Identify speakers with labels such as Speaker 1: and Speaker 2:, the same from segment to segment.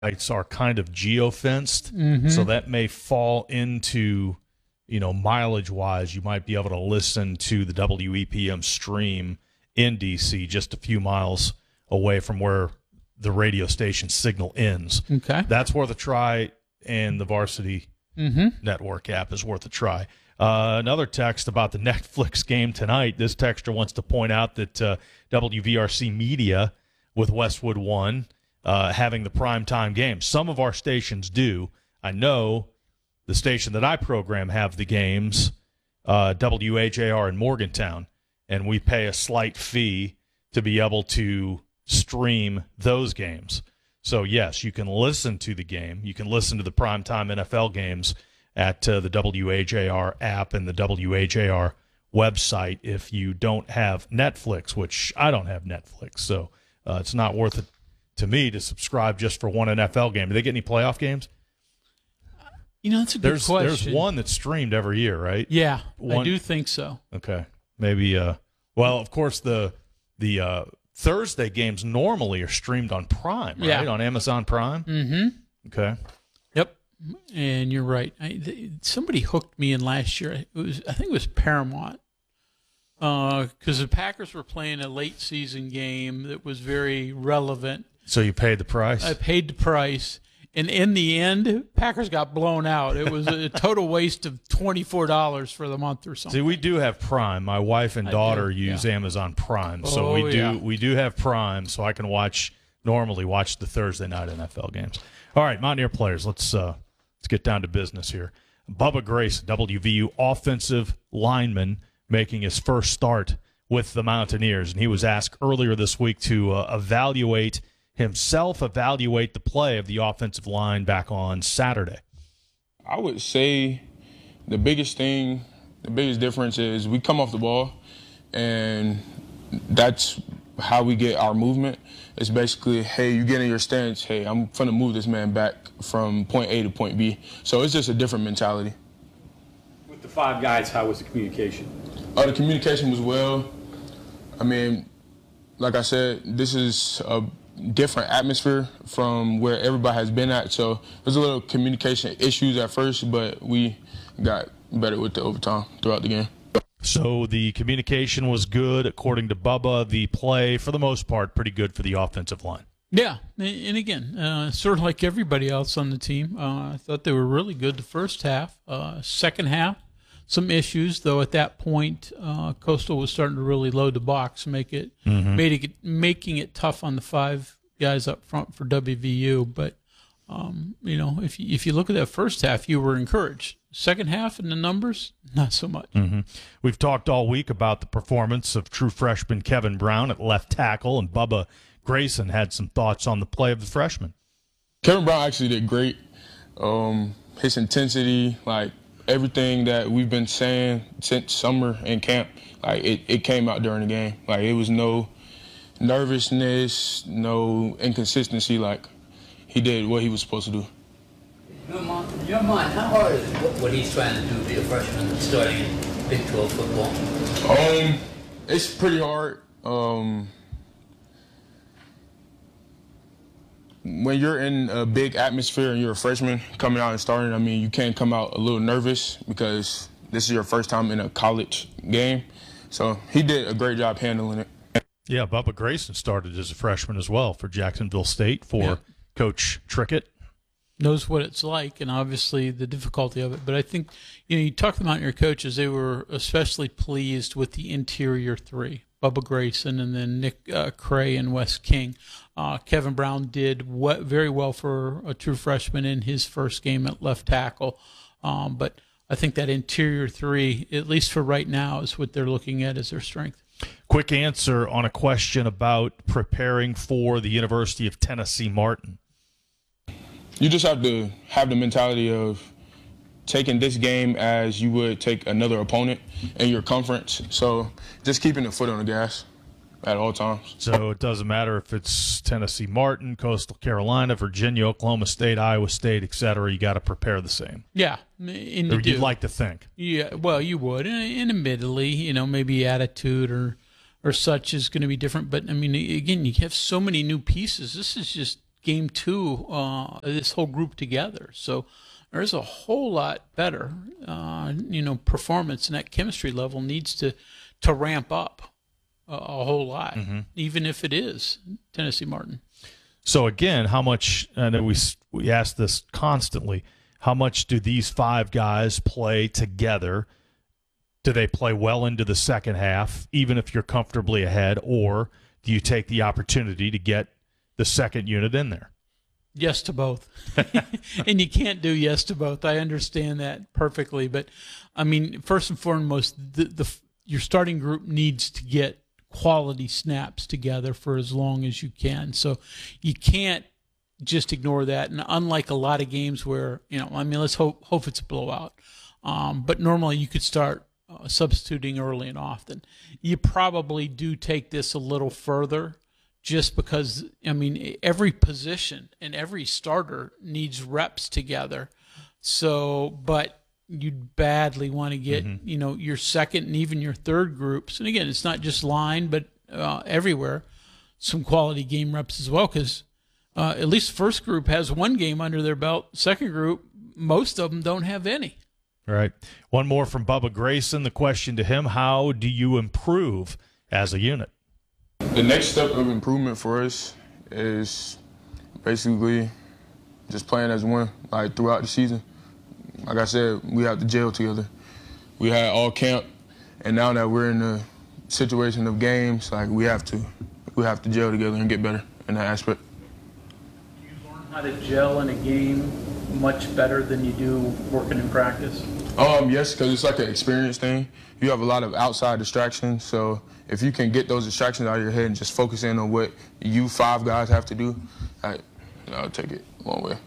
Speaker 1: sites are kind of geofenced, so that may fall into, mileage-wise, you might be able to listen to the WEPM stream in D.C. just a few miles away from where the radio station signal ends.
Speaker 2: Okay.
Speaker 1: That's worth a try, and the Varsity Network app is worth a try. Another text about the Netflix game tonight. This texter wants to point out that WVRC Media with Westwood One having the primetime game. Some of our stations do. I know the station that I program have the games, WHAR in Morgantown, and we pay a slight fee to be able to stream those games. So, yes, you can listen to the game. You can listen to the primetime NFL games at the WHAR app and the WHAR website if you don't have Netflix, which I don't have Netflix. So it's not worth it to me to subscribe just for one NFL game. Do they get any playoff games?
Speaker 2: That's a good question.
Speaker 1: There's one that's streamed every year, right?
Speaker 2: Yeah, I do think so.
Speaker 1: Okay. Maybe, well, of course, the Thursday games normally are streamed on Prime, right?
Speaker 2: Yeah.
Speaker 1: On Amazon Prime?
Speaker 2: Mm-hmm.
Speaker 1: Okay.
Speaker 2: Yep. And you're right. Somebody hooked me in last year. I think it was Paramount, because the Packers were playing a late season game that was very relevant.
Speaker 1: So you paid the price?
Speaker 2: I paid the price. And in the end, Packers got blown out. It was a total waste of $24 for the month or something.
Speaker 1: See, we do have Prime. My wife and daughter use Amazon Prime. So we do have Prime, so I can normally watch the Thursday night NFL games. All right, Mountaineer players, let's get down to business here. Bubba Grayson, WVU offensive lineman, making his first start with the Mountaineers. And he was asked earlier this week to evaluate the play of the offensive line back on Saturday.
Speaker 3: I would say the biggest difference is we come off the ball, and that's how we get our movement. It's basically, hey, you get in your stance, hey, I'm going to move this man back from point A to point B. So it's just a different mentality.
Speaker 4: With the five guys, how was the communication?
Speaker 3: The communication was well. I mean, like I said, this is a different atmosphere from where everybody has been at. So there's a little communication issues at first, but we got better with the overtime throughout the game.
Speaker 1: So the communication was good. According to Bubba, the play, for the most part, pretty good for the offensive line.
Speaker 2: Yeah, and again, sort of like everybody else on the team, I thought they were really good the first half. Second half, some issues, though at that point, Coastal was starting to really load the box, making it tough on the five guys up front for WVU. But, if you look at that first half, you were encouraged. Second half and the numbers, not so much.
Speaker 1: We've talked all week about the performance of true freshman Kevin Brown at left tackle, and Bubba Grayson had some thoughts on the play of the freshman.
Speaker 3: Kevin Brown actually did great. His intensity, like everything that we've been saying since summer and camp, like it came out during the game. Like it was no nervousness, no inconsistency. Like he did what he was supposed to do.
Speaker 5: In your mind, how hard is what he's trying to do to be a freshman starting in Big 12 football?
Speaker 3: It's pretty hard. When you're in a big atmosphere and you're a freshman coming out and starting, I mean, you can't come out a little nervous because this is your first time in a college game. So he did a great job handling it.
Speaker 1: Yeah, Bubba Grayson started as a freshman as well for Jacksonville State for Coach Trickett.
Speaker 2: Knows what it's like, and obviously the difficulty of it. But I think, you talk about your coaches, they were especially pleased with the interior three, Bubba Grayson and then Nick Cray and Wes King. Kevin Brown did very well for a true freshman in his first game at left tackle. But I think that interior three, at least for right now, is what they're looking at as their strength.
Speaker 1: Quick answer on a question about preparing for the University of Tennessee Martin.
Speaker 3: You just have to have the mentality of taking this game as you would take another opponent in your conference. So just keeping the foot on the gas at all times.
Speaker 1: So it doesn't matter if it's Tennessee Martin, Coastal Carolina, Virginia, Oklahoma State, Iowa State, etc. You got to prepare the same.
Speaker 2: Yeah.
Speaker 1: Or you'd like to think.
Speaker 2: Yeah, well, you would. And admittedly, maybe attitude or such is going to be different. But, I mean, again, you have so many new pieces. This is just game 2, this whole group together. So there's a whole lot better, performance, and that chemistry level needs to ramp up a whole lot, even if it is Tennessee Martin.
Speaker 1: So again, how much? I know we ask this constantly. How much do these 5 guys play together? Do they play well into the second half, even if you're comfortably ahead, or do you take the opportunity to get the second unit in there?
Speaker 2: Yes to both. And you can't do yes to both. I understand that perfectly. But, I mean, first and foremost, your starting group needs to get quality snaps together for as long as you can. So you can't just ignore that. And unlike a lot of games where, let's hope it's a blowout. But normally you could start substituting early and often. You probably do take this a little further just because, every position and every starter needs reps together. So, but you'd badly want to get, your second and even your third groups. And again, it's not just line, but everywhere, some quality game reps as well, because at least first group has 1 game under their belt. Second group, most of them don't have any.
Speaker 1: Right. One more from Bubba Grayson. The question to him, how do you improve as a unit?
Speaker 3: The next step of improvement for us is basically just playing as one, like throughout the season. Like I said, we have to gel together. We had all camp, and now that we're in the situation of games, like we have to gel together and get better in that aspect.
Speaker 2: Do you learn how to gel in a game much better than you do working in practice?
Speaker 3: Yes, because it's like an experience thing. You have a lot of outside distractions, so if you can get those distractions out of your head and just focus in on what you 5 guys have to do, I'll take it one way.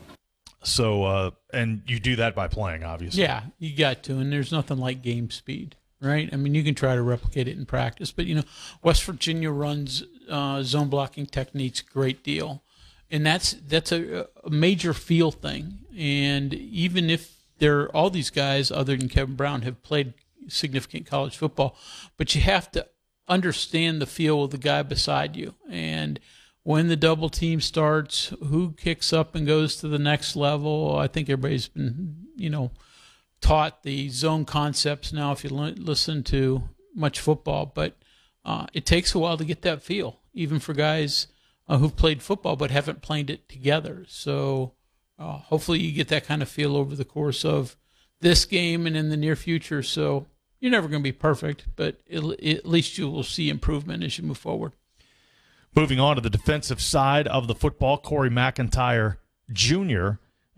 Speaker 1: So, and you do that by playing, obviously.
Speaker 2: Yeah, you got to, and there's nothing like game speed, right? I mean, you can try to replicate it in practice, but, West Virginia runs zone blocking techniques a great deal, and that's a major feel thing. And even if all these guys, other than Kevin Brown, have played significant college football, but you have to understand the feel of the guy beside you. And when the double team starts, who kicks up and goes to the next level? I think everybody's been, taught the zone concepts now if you listen to much football, but it takes a while to get that feel, even for guys who've played football but haven't played it together. So hopefully you get that kind of feel over the course of this game and in the near future. So you're never going to be perfect, but at least you will see improvement as you move forward.
Speaker 1: Moving on to the defensive side of the football, Corey McIntyre Jr.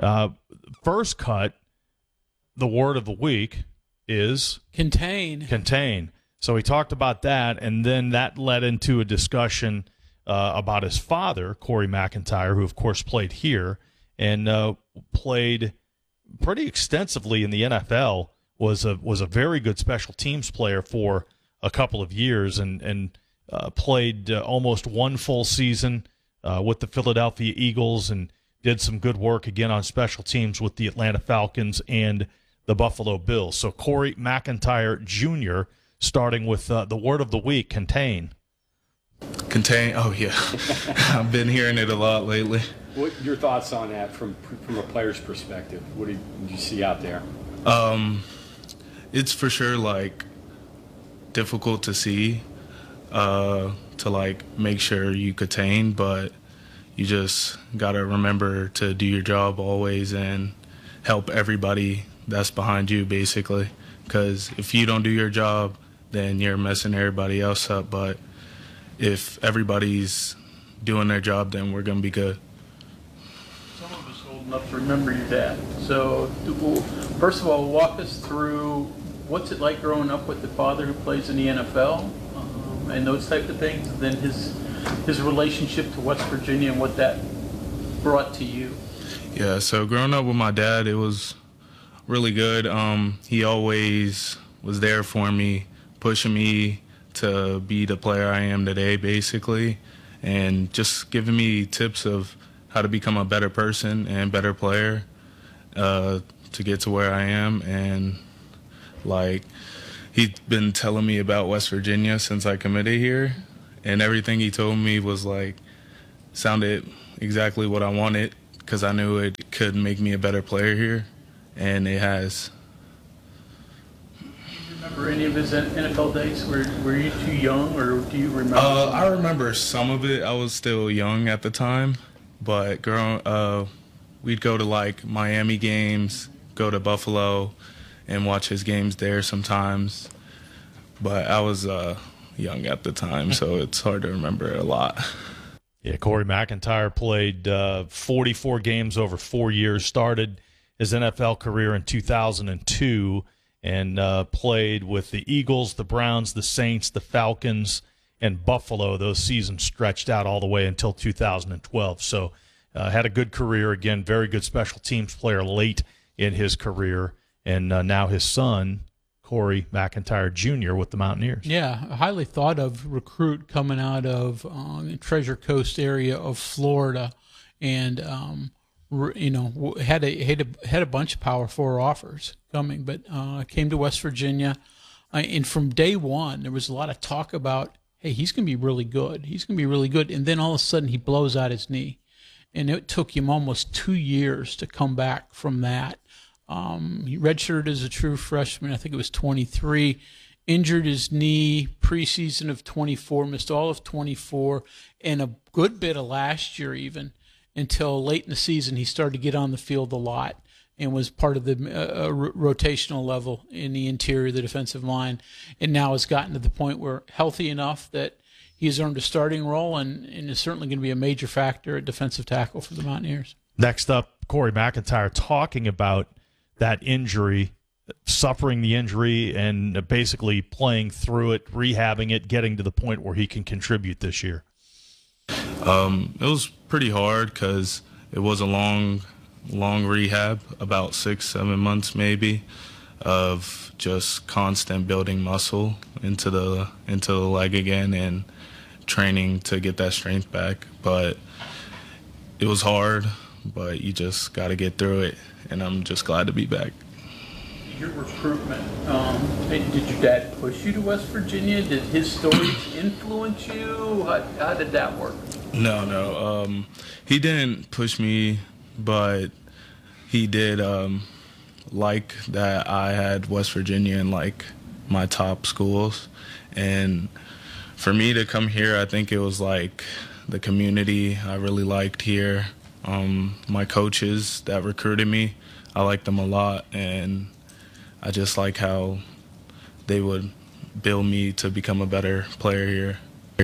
Speaker 1: First cut, the word of the week is contain. So he talked about that, and then that led into a discussion about his father, Corey McIntyre, who, of course, played here and played pretty extensively in the NFL, was a very good special teams player for a couple of years and played almost 1 full season with the Philadelphia Eagles and did some good work again on special teams with the Atlanta Falcons and the Buffalo Bills. So Corey McIntyre Jr., starting with the word of the week, contain.
Speaker 6: Contain, oh yeah. I've been hearing it a lot lately.
Speaker 4: What your thoughts on that from a player's perspective? What did you see out there?
Speaker 6: It's for sure difficult to see, to make sure you contain, but you just gotta remember to do your job always and help everybody that's behind you, basically. Because if you don't do your job, then you're messing everybody else up. But if everybody's doing their job, then we're gonna be good.
Speaker 2: Some of us old enough to remember your dad. So, first of all, walk us through what's it like growing up with the father who plays in the NFL and those type of things. And then his relationship to West Virginia and what that brought to you.
Speaker 6: Yeah. So growing up with my dad, it was really good. He always was there for me, pushing me to be the player I am today, basically, and just giving me tips of how to become a better person and better player to get to where I am. And he's been telling me about West Virginia since I committed here, and everything he told me was sounded exactly what I wanted because I knew it could make me a better player here, and it has.
Speaker 2: Remember any of his NFL days? Were you too young, or do you remember?
Speaker 6: I remember some of it. I was still young at the time, but we'd go to like Miami games, go to Buffalo, and watch his games there sometimes. But I was young at the time, so it's hard to remember a lot.
Speaker 1: Yeah, Corey McIntyre played 44 games over 4 years, started his NFL career in 2002, and played with the Eagles, the Browns, the Saints, the Falcons, and Buffalo. Those seasons stretched out all the way until 2012. So had a good career. Again, very good special teams player late in his career. And now his son, Corey McIntyre Jr. with the Mountaineers.
Speaker 2: Yeah, a highly thought of recruit coming out of the Treasure Coast area of Florida, and had a bunch of Power 4 offers coming, but came to West Virginia, and from day one there was a lot of talk about, hey, he's going to be really good. He's going to be really good, and then all of a sudden he blows out his knee, and it took him almost 2 years to come back from that. He redshirted as a true freshman. I think it was 23. Injured his knee preseason of 24, missed all of 24, and a good bit of last year even, until late in the season he started to get on the field a lot and was part of the rotational level in the interior of the defensive line, and now has gotten to the point where healthy enough that he's earned a starting role and is certainly going to be a major factor at defensive tackle for the Mountaineers.
Speaker 1: Next up, Corey McIntyre talking about that injury, suffering the injury, and basically playing through it, rehabbing it, getting to the point where he can contribute this year.
Speaker 6: It was pretty hard because it was a long rehab, about 6-7 months maybe, of just constant building muscle into the leg again and training to get that strength back. But it was hard, but you just got to get through it, and I'm just glad to be back.
Speaker 2: Your recruitment, did your dad push you to West Virginia? Did his stories influence you? How did that work?
Speaker 6: No. He didn't push me, but he did like that I had West Virginia in like my top schools. And for me to come here, I think it was like the community I really liked here. My coaches that recruited me, I liked them a lot, and I just like how they would build me to become a better player here.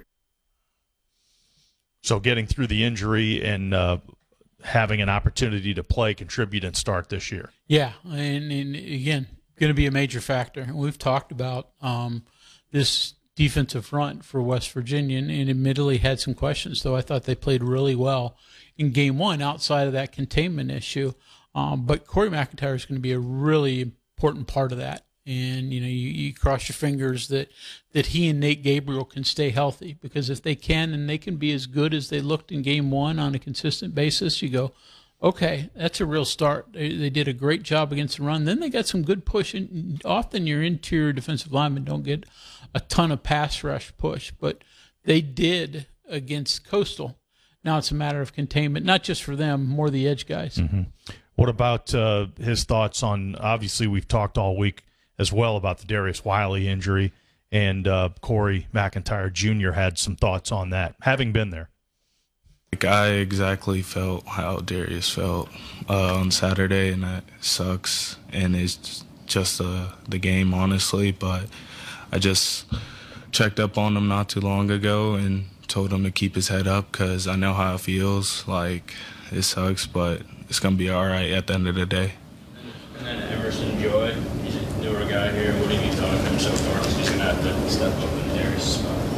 Speaker 1: So getting through the injury and having an opportunity to play, contribute, and start this year.
Speaker 2: Yeah, and again, going to be a major factor. We've talked about this defensive front for West Virginia, and admittedly had some questions, though I thought they played really well in game one outside of that containment issue. But Corey McIntyre is going to be a really important part of that. And, you cross your fingers that he and Nate Gabriel can stay healthy, because if they can, and they can be as good as they looked in game one on a consistent basis, you go, okay, that's a real start. They did a great job against the run. Then they got some good push. And often your interior defensive linemen don't get a ton of pass rush push, but they did against Coastal. Now it's a matter of containment, not just for them, more the edge guys.
Speaker 1: Mm-hmm. What about his thoughts on, obviously we've talked all week as well about the Darius Wiley injury, and Corey McIntyre Jr. had some thoughts on that, having been there.
Speaker 6: I exactly felt how Darius felt on Saturday, and that sucks, and it's just the game, honestly. But I just checked up on him not too long ago and told him to keep his head up, because I know how it feels. Like, it sucks, but it's going to be all right at the end of the day.
Speaker 7: And then Emerson Joy, he's a newer guy here. What have you thought of him so far? He's going to have to step up in Darius'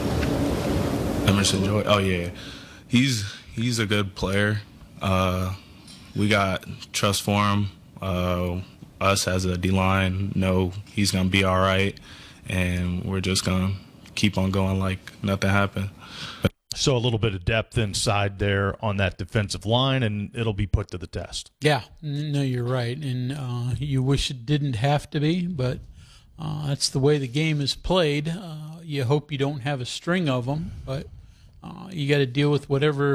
Speaker 7: spot.
Speaker 6: Emerson Joy, oh yeah. He's a good player. We got trust for him. Us as a D-line know he's going to be all right, and we're just going to keep on going like nothing happened.
Speaker 1: So a little bit of depth inside there on that defensive line, and it'll be put to the test.
Speaker 2: Yeah, no, you're right. And you wish it didn't have to be, but that's the way the game is played. You hope you don't have a string of them, but you got to deal with whatever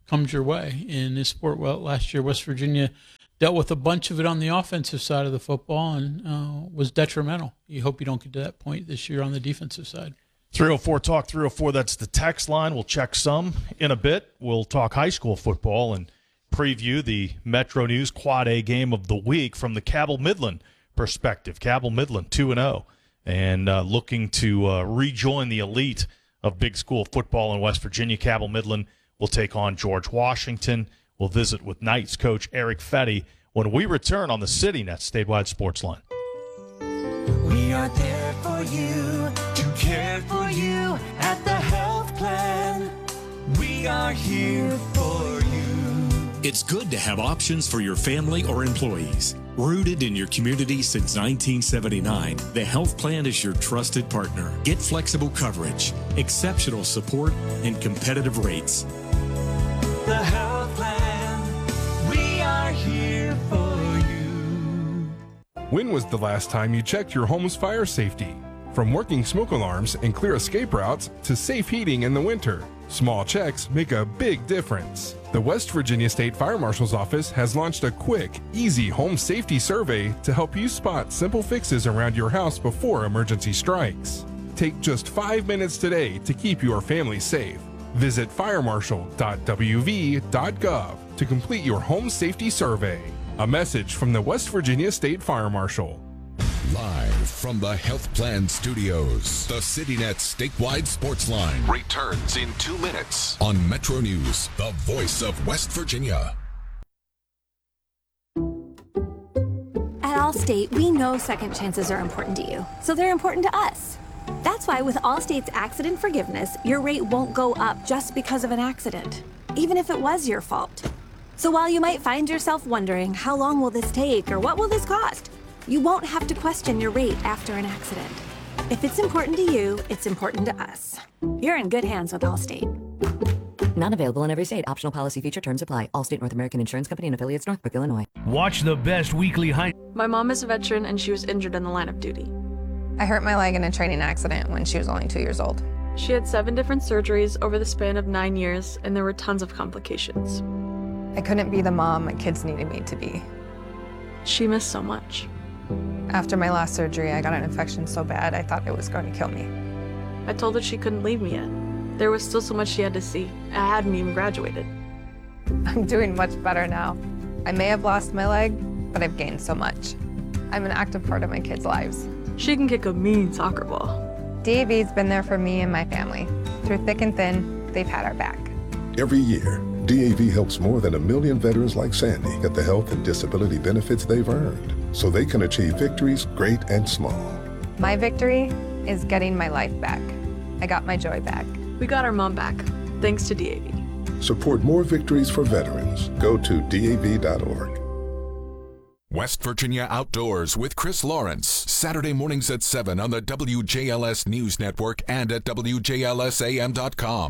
Speaker 2: comes your way in this sport. Well, last year, West Virginia dealt with a bunch of it on the offensive side of the football and was detrimental. You hope you don't get to that point this year on the defensive side.
Speaker 1: 304 Talk 304, that's the text line. We'll check some in a bit. We'll talk high school football and preview the Metro News Quad A game of the week from the Cabell Midland perspective. Cabell Midland 2-0 and looking to rejoin the elite of big school football in West Virginia. Cabell Midland will take on George Washington. We'll visit with Knights coach Eric Fetty when we return on the CityNet Statewide Sports Line.
Speaker 8: We are there for you, to care for you at the health plan. We are here for you.
Speaker 9: It's good to have options for your family or employees. Rooted in your community since 1979, the health plan is your trusted partner. Get flexible coverage, exceptional support, and competitive rates.
Speaker 8: The health plan, we are here for you.
Speaker 10: When was the last time you checked your home's fire safety? From working smoke alarms and clear escape routes to safe heating in the winter, small checks make a big difference. The West Virginia State Fire Marshal's Office has launched a quick, easy home safety survey to help you spot simple fixes around your house before emergency strikes. Take just 5 minutes today to keep your family safe. Visit firemarshal.wv.gov to complete your home safety survey. A message from the West Virginia State Fire Marshal.
Speaker 11: Live from the Health Plan Studios, the CityNet Statewide Sports Line returns in 2 minutes on Metro News, the voice of West Virginia.
Speaker 12: At Allstate, we know second chances are important to you, so they're important to us. That's why with Allstate's accident forgiveness, your rate won't go up just because of an accident, even if it was your fault. So while you might find yourself wondering, how long will this take or what will this cost? You won't have to question your rate after an accident. If it's important to you, it's important to us. You're in good hands with Allstate.
Speaker 13: Not available in every state. Optional policy feature terms apply. Allstate North American Insurance Company and affiliates, Northbrook, Illinois.
Speaker 14: Watch the best weekly high.
Speaker 15: My mom is a veteran and she was injured in the line of duty.
Speaker 16: I hurt my leg in a training accident when she was only 2 years old.
Speaker 15: She had 7 different surgeries over the span of 9 years and there were tons of complications.
Speaker 16: I couldn't be the mom my kids needed me to be.
Speaker 15: She missed so much.
Speaker 16: After my last surgery, I got an infection so bad I thought it was going to kill me.
Speaker 15: I told her she couldn't leave me yet. There was still so much she had to see. I hadn't even graduated.
Speaker 16: I'm doing much better now. I may have lost my leg, but I've gained so much. I'm an active part of my kids' lives.
Speaker 15: She can kick a mean soccer ball.
Speaker 16: DAV's been there for me and my family. Through thick and thin, they've had our back.
Speaker 17: Every year, DAV helps more than 1 million veterans like Sandy get the health and disability benefits they've earned, so they can achieve victories great and small.
Speaker 16: My victory is getting my life back. I got my joy back.
Speaker 15: We got our mom back, thanks to DAV.
Speaker 17: Support more victories for veterans. Go to DAV.org.
Speaker 11: West Virginia Outdoors with Chris Lawrence, Saturday mornings at 7 on the WJLS News Network and at WJLSAM.com.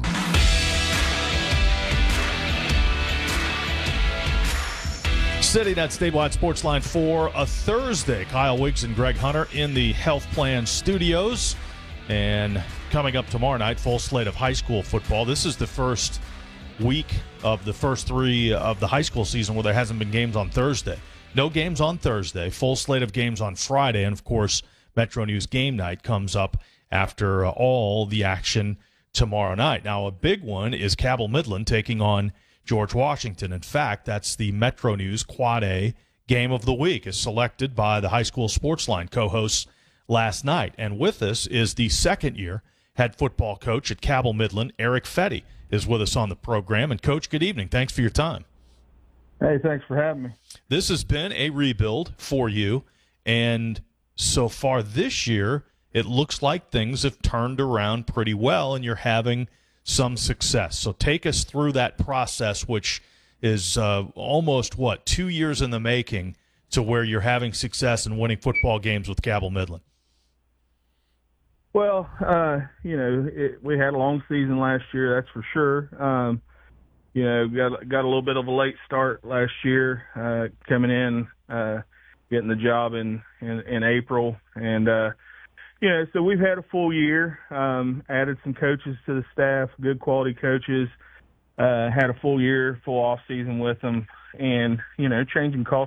Speaker 1: CityNet Statewide Sports Line for a Thursday. Kyle Wiggs and Greg Hunter in the Health Plan Studios. And coming up tomorrow night, full slate of high school football. This is the first week of the first 3 of the high school season where there hasn't been games on Thursday. No games on Thursday, full slate of games on Friday. And, of course, Metro News Game Night comes up after all the action tomorrow night. Now, a big one is Cabell Midland taking on George Washington. In fact, that's the Metro News Quad A Game of the Week, as selected by the High School Sports Line co-hosts last night. And with us is the second-year head football coach at Cabell Midland, Eric Fetty, is with us on the program. And, Coach, good evening. Thanks for your time.
Speaker 18: Hey, thanks for having me.
Speaker 1: This has been a rebuild for you, and so far this year, it looks like things have turned around pretty well, and you're having some success. So take us through that process, which is almost, 2 years in the making to where you're having success and winning football games with Cabell Midland.
Speaker 18: Well, we had a long season last year, that's for sure. Got a little bit of a late start last year, coming in, getting the job in April. And, so we've had a full year, added some coaches to the staff, good quality coaches. had a full year, full off season with them, and changing culture.